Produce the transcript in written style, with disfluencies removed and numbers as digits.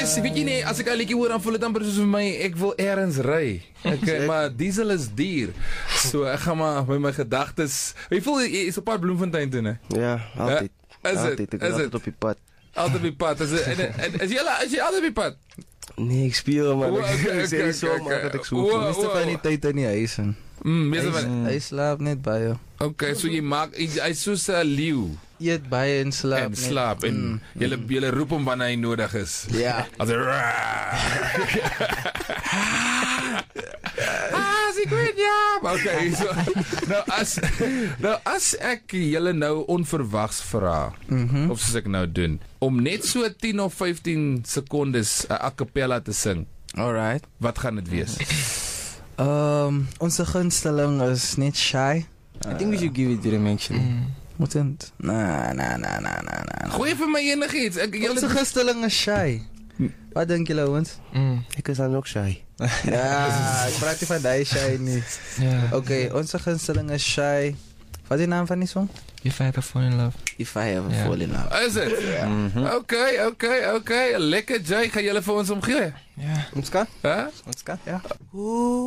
weet jy nie, as ek 'n liedjie hoor dan voel dit amper soos vir my ek wil eers ry. Okay, maar diesel is duur. So ek gaan maar met my gedagtes. Jy voel jy is op pad Bloemfontein toe, né? Ja, altyd. Is Altyd, dit? ek Is is dit? altyd op die pad. Altyd op die pad. Is jy altyd op die pad? Nee, ek speel man. O, okay, Ek sê so okay, maar dat ek so. O, Meeste van die tyd in die huis en Meeste van hy slaap net baie. Okay, so jy maak hy's soos 'n leeu Eet baie en slaap en slaap en jy roep hom wanneer hy nodig is. Ja. As ek weet ja. Okay, so as ek julle nou onverwags vra of soos ek nou doen om net so 10 of 15 sekondes 'n a cappella te sing. Alright. Wat gaan dit wees? Onze gunsteling is net Shy. I think we should give it to them actually. Moeten. Nah. Gooi vir my enigiets. Onze gunsteling is Shy. Wat dink julle ons? Ek is dan ook shy. Ja, ek praat nie van die Shy nie. Ja. Okay, onze gunsteling is Shy. Wat is die naam van die song? If I Ever Fall in Love. If I Ever Fall in Love. Is dit? Okay. Lekker Jay, gaan julle vir ons omgee? Ja. Ons kan? Hè? Ons kan. Ja.